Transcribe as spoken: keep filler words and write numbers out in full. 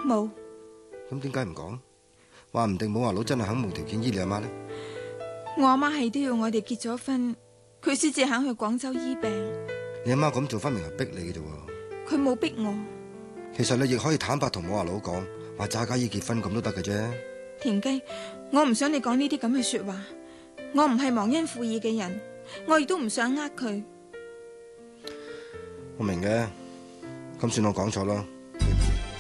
冇。 咁點解唔講？話唔定冇華佬真係肯無條件醫你阿媽呢？ 我阿媽係都要我哋結咗婚，佢先至肯去廣州醫病。 你阿媽咁做分明係逼你嘅啫喎。 佢冇逼我。 其實你亦可以坦白同冇華佬講，話揸家姨結婚咁都得嘅啫。 田雞，我唔想你講呢啲咁嘅說話。我唔係忘恩負義嘅人，我亦都唔想呃佢。 我明嘅，咁算我講錯啦。